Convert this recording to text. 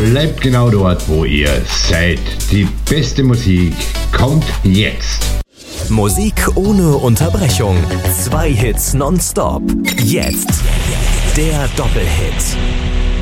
Bleibt genau dort, wo ihr seid. Die beste Musik kommt jetzt. Musik ohne Unterbrechung. 2 Hits nonstop. Jetzt der Doppelhit.